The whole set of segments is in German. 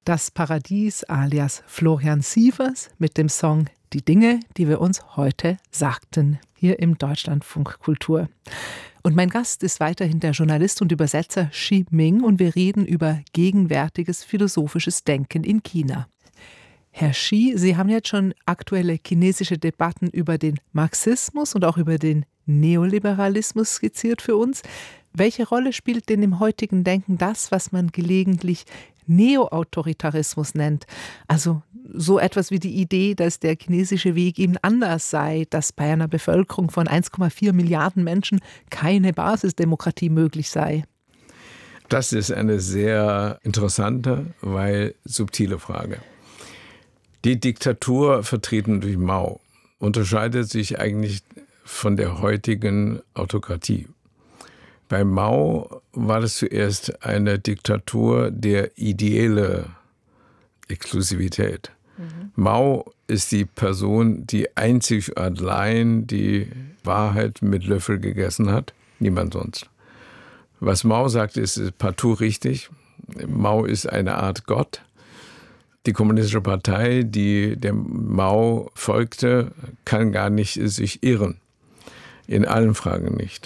Das Paradies alias Florian Sievers mit dem Song Die Dinge, die wir uns heute sagten, hier im Deutschlandfunk Kultur. Und mein Gast ist weiterhin der Journalist und Übersetzer Xi Ming und wir reden über gegenwärtiges philosophisches Denken in China. Herr Xi, Sie haben jetzt schon aktuelle chinesische Debatten über den Marxismus und auch über den Neoliberalismus skizziert für uns. Welche Rolle spielt denn im heutigen Denken das, was man gelegentlich Neo-Autoritarismus nennt? Also so etwas wie die Idee, dass der chinesische Weg eben anders sei, dass bei einer Bevölkerung von 1,4 Milliarden Menschen keine Basisdemokratie möglich sei. Das ist eine sehr interessante, weil subtile Frage. Die Diktatur, vertreten durch Mao, unterscheidet sich eigentlich von der heutigen Autokratie. Bei Mao war das zuerst eine Diktatur der ideelle Exklusivität. Mao ist die Person, die einzig allein die Wahrheit mit Löffel gegessen hat, niemand sonst. Was Mao sagt, ist partout richtig. Mao ist eine Art Gott. Die Kommunistische Partei, die dem Mao folgte, kann gar nicht sich irren. In allen Fragen nicht.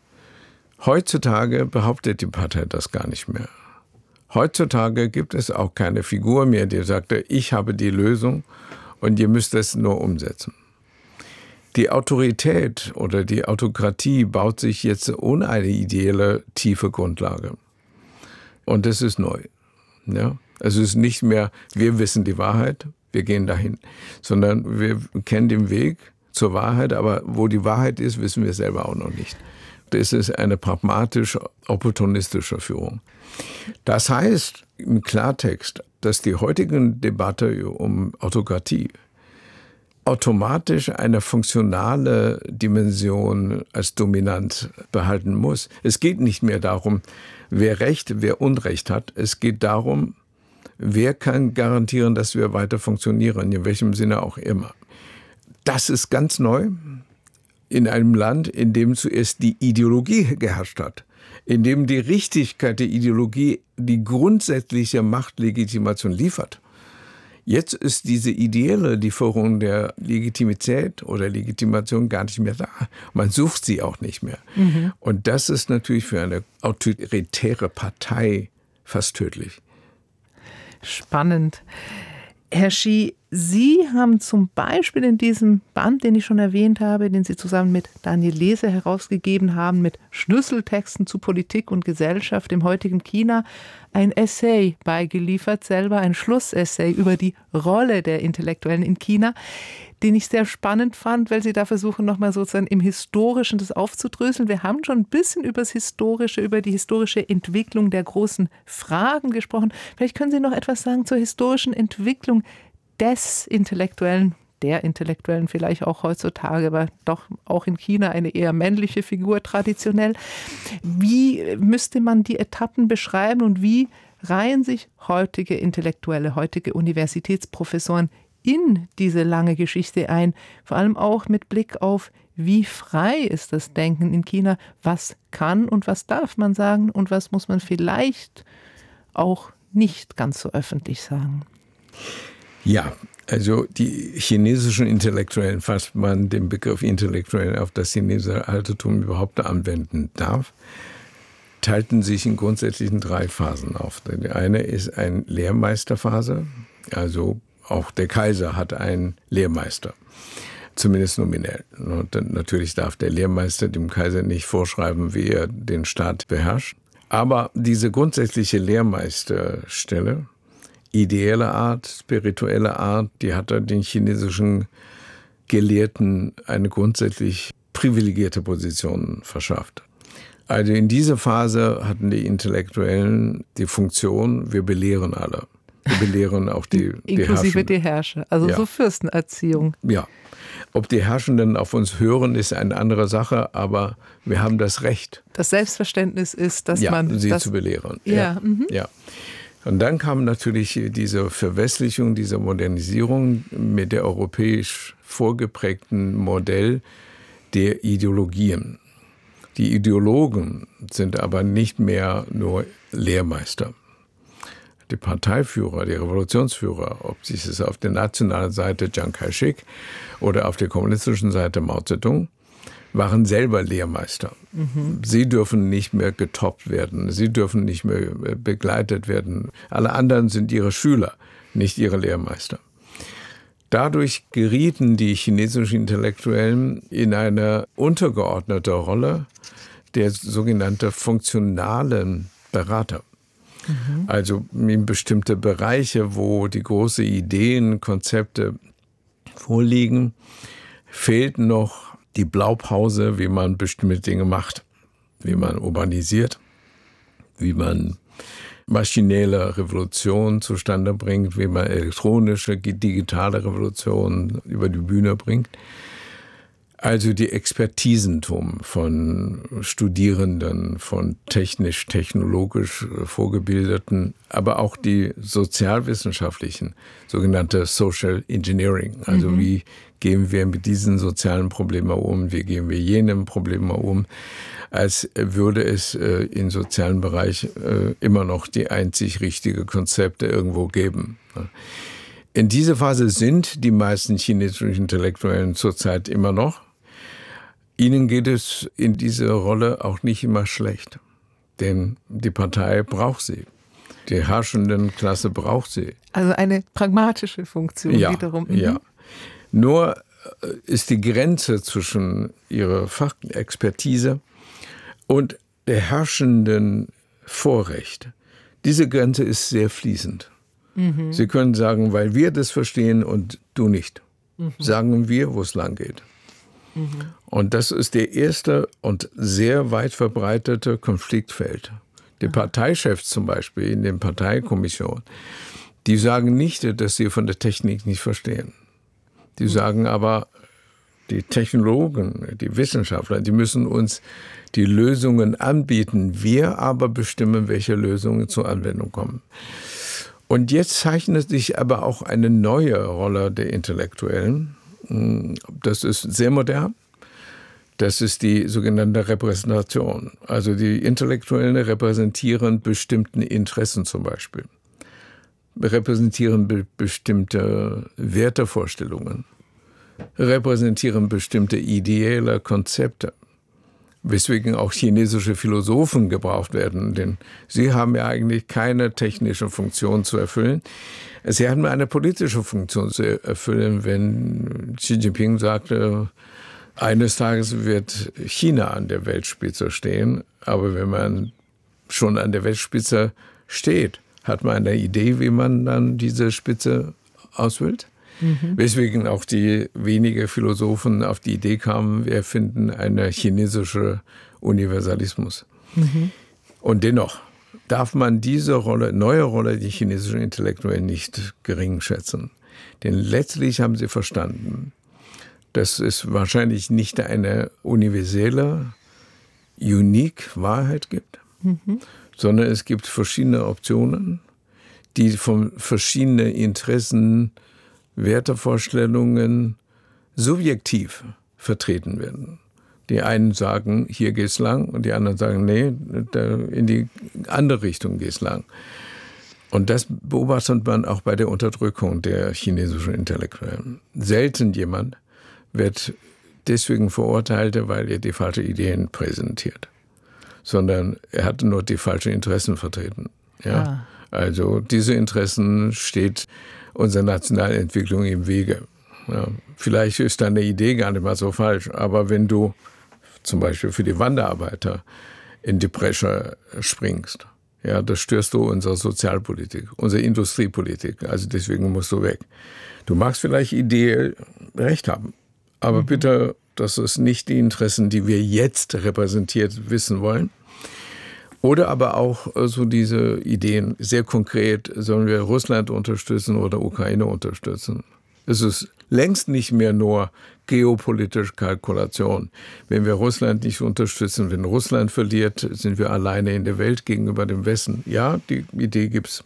Heutzutage behauptet die Partei das gar nicht mehr. Heutzutage gibt es auch keine Figur mehr, die sagte, ich habe die Lösung und ihr müsst es nur umsetzen. Die Autorität oder die Autokratie baut sich jetzt ohne eine ideelle, tiefe Grundlage. Und das ist neu. Ja? Es ist nicht mehr, wir wissen die Wahrheit, wir gehen dahin, sondern wir kennen den Weg zur Wahrheit, aber wo die Wahrheit ist, wissen wir selber auch noch nicht. Das ist eine pragmatisch opportunistische Führung. Das heißt im Klartext, dass die heutige Debatte um Autokratie automatisch eine funktionale Dimension als dominant behalten muss. Es geht nicht mehr darum, wer Recht, wer Unrecht hat. Es geht darum, wer kann garantieren, dass wir weiter funktionieren, in welchem Sinne auch immer. Das ist ganz neu in einem Land, in dem zuerst die Ideologie geherrscht hat, in dem die Richtigkeit der Ideologie die grundsätzliche Machtlegitimation liefert. Jetzt ist diese ideelle Lieferung der Legitimität oder Legitimation gar nicht mehr da. Man sucht sie auch nicht mehr. Und das ist natürlich für eine autoritäre Partei fast tödlich. Spannend. Herr Xi, Sie haben zum Beispiel in diesem Band, den ich schon erwähnt habe, den Sie zusammen mit Daniel Lese herausgegeben haben, mit Schlüsseltexten zu Politik und Gesellschaft im heutigen China, ein Essay beigeliefert, selber ein Schlussessay über die Rolle der Intellektuellen in China, den ich sehr spannend fand, weil Sie da versuchen, nochmal sozusagen im Historischen das aufzudröseln. Wir haben schon ein bisschen über die historische Entwicklung der großen Fragen gesprochen. Vielleicht können Sie noch etwas sagen zur historischen Entwicklung des Intellektuellen, der Intellektuellen vielleicht auch heutzutage, aber doch auch in China eine eher männliche Figur traditionell. Wie müsste man die Etappen beschreiben und wie reihen sich heutige Intellektuelle, heutige Universitätsprofessoren in diese lange Geschichte ein, vor allem auch mit Blick auf, wie frei ist das Denken in China, was kann und was darf man sagen und was muss man vielleicht auch nicht ganz so öffentlich sagen. Ja, also die chinesischen Intellektuellen, falls man den Begriff Intellektuell auf das chinesische Altertum überhaupt anwenden darf, teilten sich in grundsätzlichen 3 Phasen auf. Die eine ist eine Lehrmeisterphase, also auch der Kaiser hat einen Lehrmeister, zumindest nominell. Und natürlich darf der Lehrmeister dem Kaiser nicht vorschreiben, wie er den Staat beherrscht. Aber diese grundsätzliche Lehrmeisterstelle, ideelle Art, spirituelle Art, die hat den chinesischen Gelehrten eine grundsätzlich privilegierte Position verschafft. Also in dieser Phase hatten die Intellektuellen die Funktion, wir belehren alle. Wir belehren auch die inklusive die Herrscher, also ja. So Fürstenerziehung. Ja, ob die Herrschenden auf uns hören, ist eine andere Sache, aber wir haben das Recht. Das Selbstverständnis ist, dass sie zu belehren. Ja. Ja. Und dann kam natürlich diese Verwestlichung, diese Modernisierung mit der europäisch vorgeprägten Modell der Ideologien. Die Ideologen sind aber nicht mehr nur Lehrmeister. die Parteiführer, die Revolutionsführer, ob es auf der nationalen Seite Chiang Kai-shek oder auf der kommunistischen Seite Mao Zedong, waren selber Lehrmeister. Sie dürfen nicht mehr getoppt werden, sie dürfen nicht mehr begleitet werden. Alle anderen sind ihre Schüler, nicht ihre Lehrmeister. Dadurch gerieten die chinesischen Intellektuellen in eine untergeordnete Rolle der sogenannten funktionalen Berater. Also in bestimmte Bereiche, wo die großen Ideen, Konzepte vorliegen, fehlt noch die Blaupause, wie man bestimmte Dinge macht, wie man urbanisiert, wie man maschinelle Revolution zustande bringt, wie man elektronische, digitale Revolution über die Bühne bringt. Also die Expertisentum von Studierenden, von technisch-technologisch Vorgebildeten, aber auch die sozialwissenschaftlichen, sogenannte Social Engineering. Also wie gehen wir mit diesen sozialen Problemen um, wie gehen wir jenem Problem um, als würde es im sozialen Bereich immer noch die einzig richtige Konzepte irgendwo geben. In dieser Phase sind die meisten chinesischen Intellektuellen zurzeit immer noch. Ihnen geht es in dieser Rolle auch nicht immer schlecht, denn die Partei braucht sie. Die herrschende Klasse braucht sie. Also eine pragmatische Funktion wiederum. Ja. Nur ist die Grenze zwischen ihrer Fachexpertise und der herrschenden Vorrecht, diese Grenze ist sehr fließend. Sie können sagen, weil wir das verstehen und du nicht. Sagen wir, wo es lang geht. Und das ist der erste und sehr weit verbreitete Konfliktfeld. Die Parteichefs zum Beispiel in den Parteikommissionen, die sagen nicht, dass sie von der Technik nicht verstehen. Die sagen aber, die Technologen, die Wissenschaftler, die müssen uns die Lösungen anbieten. Wir aber bestimmen, welche Lösungen zur Anwendung kommen. Und jetzt zeichnet sich aber auch eine neue Rolle der Intellektuellen. Das ist sehr modern. Das ist die sogenannte Repräsentation. Also die Intellektuellen repräsentieren bestimmte Interessen zum Beispiel. Repräsentieren bestimmte Wertevorstellungen. Repräsentieren bestimmte ideelle Konzepte. Weswegen auch chinesische Philosophen gebraucht werden, denn sie haben ja eigentlich keine technische Funktion zu erfüllen. Sie haben eine politische Funktion zu erfüllen, wenn Xi Jinping sagte, eines Tages wird China an der Weltspitze stehen, aber wenn man schon an der Weltspitze steht, hat man eine Idee, wie man dann diese Spitze ausfüllt. Weswegen auch die wenigen Philosophen auf die Idee kamen, wir erfinden einen chinesischen Universalismus. Und dennoch darf man diese Rolle, neue Rolle der chinesischen Intellektuellen nicht gering schätzen. Denn letztlich haben sie verstanden, dass es wahrscheinlich nicht eine universelle, unique Wahrheit gibt, sondern es gibt verschiedene Optionen, die von verschiedenen Interessen, Wertevorstellungen subjektiv vertreten werden. Die einen sagen, hier geht's lang, und die anderen sagen, nee, in die andere Richtung geht's lang. Und das beobachtet man auch bei der Unterdrückung der chinesischen Intellektuellen. Selten jemand wird deswegen verurteilt, weil er die falschen Ideen präsentiert, sondern er hat nur die falschen Interessen vertreten. Ja? Also diese Interessen steht unserer nationalen Entwicklung im Wege. Ja, vielleicht ist deine Idee gar nicht mal so falsch, aber wenn du zum Beispiel für die Wanderarbeiter in die Bresche springst, ja, das störst du unsere Sozialpolitik, unsere Industriepolitik. Also deswegen musst du weg. Du magst vielleicht ideell recht haben, aber bitte, das ist nicht die Interessen, die wir jetzt repräsentiert wissen wollen. Oder aber auch so diese Ideen, sehr konkret, sollen wir Russland unterstützen oder Ukraine unterstützen? Es ist längst nicht mehr nur geopolitische Kalkulation. Wenn wir Russland nicht unterstützen, wenn Russland verliert, sind wir alleine in der Welt gegenüber dem Westen. Ja, die Idee gibt's.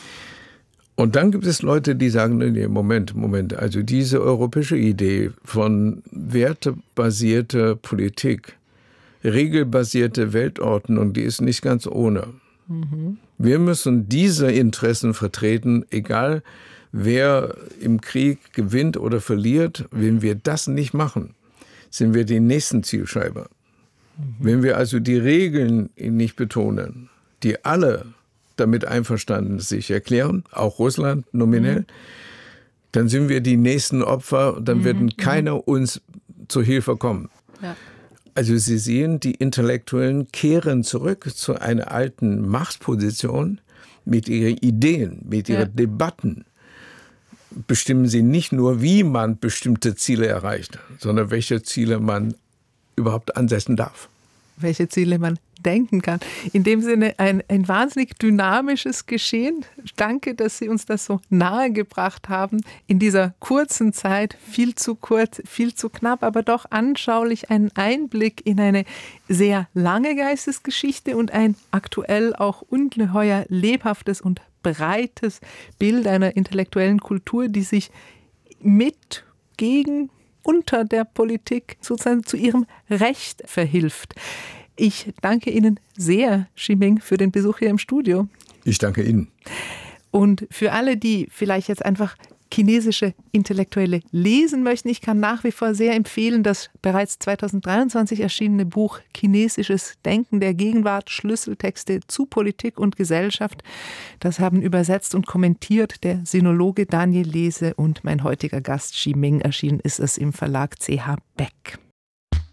Und dann gibt es Leute, die sagen, nee, Moment, also diese europäische Idee von wertebasierter Politik, regelbasierte Weltordnung, die ist nicht ganz ohne. Wir müssen diese Interessen vertreten, egal wer im Krieg gewinnt oder verliert. Wenn wir das nicht machen, sind wir die nächsten Zielscheibe. Wenn wir also die Regeln nicht betonen, die alle damit einverstanden sich erklären, auch Russland nominell, dann sind wir die nächsten Opfer, dann wird keiner uns zur Hilfe kommen. Ja. Also Sie sehen, die Intellektuellen kehren zurück zu einer alten Machtposition mit ihren Ideen, mit ihren Debatten. Bestimmen sie nicht nur, wie man bestimmte Ziele erreicht, sondern welche Ziele man überhaupt ansetzen darf. Welche Ziele man denken kann. In dem Sinne ein wahnsinnig dynamisches Geschehen. Danke, dass Sie uns das so nahe gebracht haben. In dieser kurzen Zeit, viel zu kurz, viel zu knapp, aber doch anschaulich einen Einblick in eine sehr lange Geistesgeschichte und ein aktuell auch ungeheuer lebhaftes und breites Bild einer intellektuellen Kultur, die sich mit, gegen, unter der Politik sozusagen zu ihrem Recht verhilft. Ich danke Ihnen sehr, Ximing, für den Besuch hier im Studio. Ich danke Ihnen. Und für alle, die vielleicht jetzt einfach chinesische Intellektuelle lesen möchten, ich kann nach wie vor sehr empfehlen, das bereits 2023 erschienene Buch Chinesisches Denken der Gegenwart, Schlüsseltexte zu Politik und Gesellschaft. Das haben übersetzt und kommentiert der Sinologe Daniel Lese und mein heutiger Gast Ximing. Erschienen ist es im Verlag CH Beck.